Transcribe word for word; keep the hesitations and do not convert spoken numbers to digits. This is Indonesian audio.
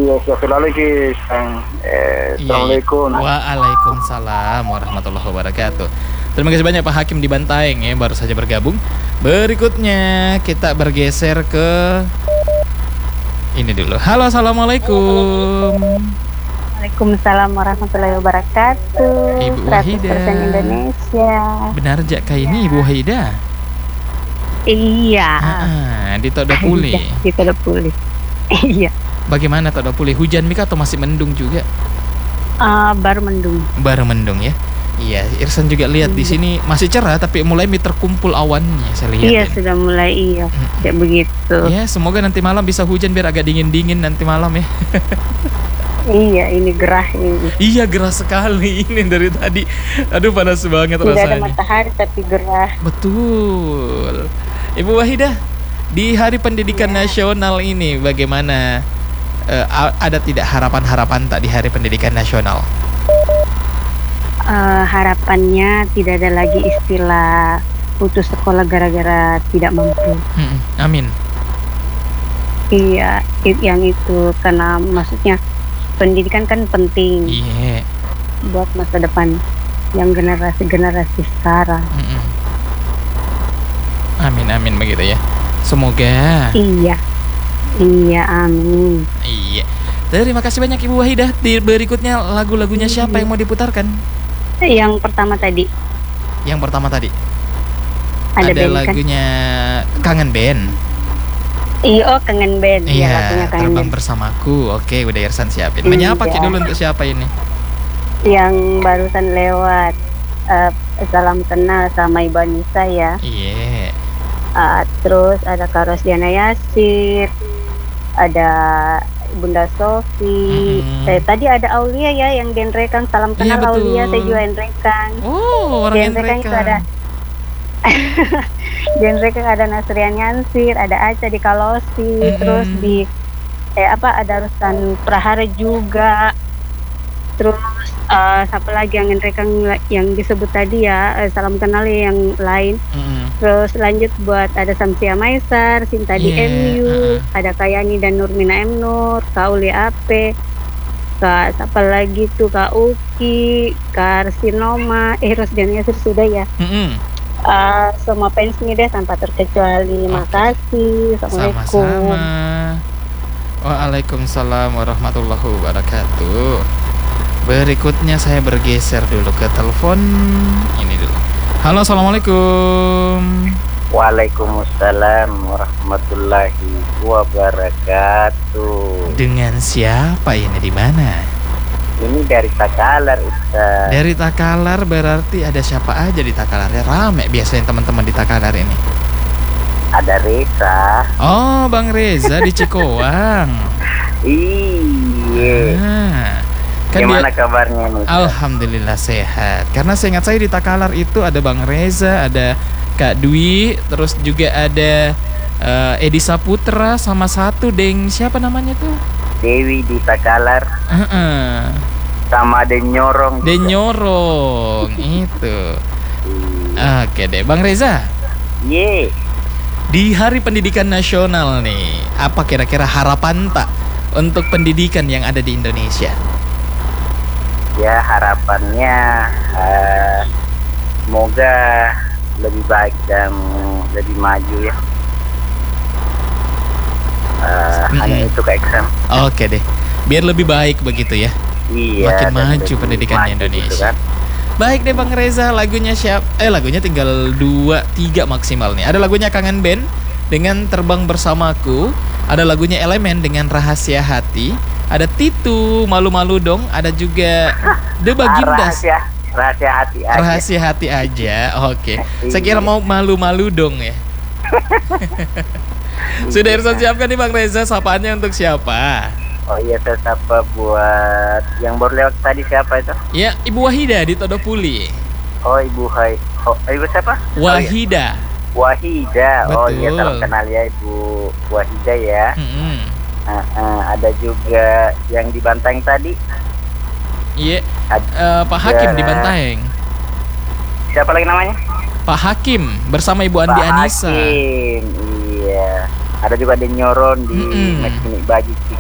Iya, Astagfirullahaladzim. Eh, Assalamualaikum. Waalaikumsalam warahmatullahi wabarakatuh. Terima kasih banyak Pak Hakim di Bantaeng ya, baru saja bergabung. Berikutnya kita bergeser ke ini dulu. Halo, assalamualaikum. Waalaikumsalam warahmatullahi wabarakatuh. Ibu seratus Wahida. persen Indonesia. Benar jak kah ini Ibu Wahida? Iya. Ah, di Todopuli. Di Todopuli. Iya. Bagaimana Todopuli? Hujan Mika atau masih mendung juga? Uh, baru mendung. Baru mendung ya. Iya, Irsan juga lihat di sini masih cerah tapi mulai terkumpul awannya saya lihat. Iya, ini. sudah mulai iya. Kayak begitu. Ya, semoga nanti malam bisa hujan biar agak dingin-dingin nanti malam ya. Iya, ini gerah ini. Iya, gerah sekali ini dari tadi. Aduh, panas banget Tidak rasanya. ada matahari tapi gerah. Betul. Ibu Wahidah, di Hari Pendidikan Ya. Nasional ini bagaimana? Uh, ada tidak harapan-harapan tak di Hari Pendidikan Nasional? Uh, harapannya tidak ada lagi istilah putus sekolah gara-gara tidak mampu. Hmm, amin. Iya, it- yang itu karena maksudnya pendidikan kan penting Iya. buat masa depan yang generasi-generasi sekarang. Mm-mm. Amin amin begitu ya. Semoga. Iya, iya, amin. Iya. Terima kasih banyak Ibu Wahidah. Di berikutnya lagu-lagunya siapa yang mau diputarkan? Yang pertama tadi Yang pertama tadi ada, ada band kan? lagunya Kangen Band. Iya, oh kangen band. Iya, lagunya Iya, kangen Terbang band. Bersamaku. Oke, udah Irsan siapin. Iya. Menyapa Ki dulu untuk siapa ini? Yang barusan lewat. Uh, salam kenal sama Ibu Anissa ya. Iya. Uh, terus ada Kak Rosdiana Yasir, ada Bunda Sofi. Mm-mm. Eh, tadi ada Aulia ya yang genrekan. Salam Iya, kenal betul. Aulia, saya juga genrekan. Oh, orang yang Genrekan itu ada genrekan ada Nasrian Yansir, ada Aca di Kalosi, Mm-mm. terus di eh apa ada Rustan Prahara juga. Terus uh, siapa lagi yang genrekan yang disebut tadi ya, eh, salam kenal yang lain. Mm-mm. Terus lanjut buat ada Samsia Maisar, Sinta di Yeah, M U, uh-uh. ada Kayani dan Nurmina M Nur, Kak Uli A P, Kak siapa lagi tuh, Kak Uki, Kak Arsinoma, eh Rosdiana Yasir sudah ya. Mm-mm. Uh, semua fansnya deh tanpa terkecuali. Makasih. Assalamualaikum. Sama-sama. Waalaikumsalam warahmatullahi wabarakatuh. Berikutnya saya bergeser dulu ke telepon ini dulu. Halo, assalamualaikum. Waalaikumsalam warahmatullahi wabarakatuh. Dengan siapa ini, di mana? Ini dari Takalar, Ustaz. Dari Takalar, berarti ada siapa aja di Takalar? Ya, rame biasanya teman-teman di Takalar ini. Ada Reza. Oh, Bang Reza di Cikoang. Iya. Ah, kan Gimana dia- kabarnya nih, Ustaz? Alhamdulillah sehat. Karena saya ingat saya di Takalar itu ada Bang Reza, ada Kak Dwi, terus juga ada eh, Edi Saputra sama satu Deng, siapa namanya tuh? Dewi di Takalar Heeh. sama Denyorong. Denyorong itu. Oke deh, Bang Reza. Ye. Di Hari Pendidikan Nasional nih, apa kira-kira harapan tak untuk pendidikan yang ada di Indonesia? Ya harapannya eh, semoga lebih baik dan lebih maju ya. Eh, Mm-mm. Hanya itu Kak Iksan. Oke deh, biar lebih baik begitu ya. Iya. Makin dan maju lebih pendidikan maju Indonesia. gitu kan. Baik deh Bang Reza, lagunya siap? Eh lagunya tinggal dua tiga maksimal nih. Ada lagunya Kangen Band dengan Terbang Bersamaku, ada lagunya Elemen dengan Rahasia Hati, ada Titu Malu-Malu Dong, ada juga The Ah, Bagindas rahasia, rahasia hati aja. Rahasia Hati aja. Oke. Saya kira mau Malu-Malu Dong ya. Sudah Irsan siapkan nih Bang Reza, sapaannya untuk siapa? Oh iya, saya sapa buat yang baru lewat tadi siapa itu? Ya, Ibu Wahida di Todopuli. Oh Ibu Hai. Oh Ibu siapa? Oh, iya. Wahida. Wahida. Oh iya, Betul. salam kenal ya Ibu Wahida ya. Mm-mm. Nah, eh, ada juga yang di Bantaeng tadi. Iya, Ad- eh, Pak Hakim di Ya. Bantaeng. Siapa lagi namanya? Pak Hakim bersama Ibu Andi Pak Anissa. Hakim. Iya. Ada juga Denyoron di Mm-mm. Mekinik Baji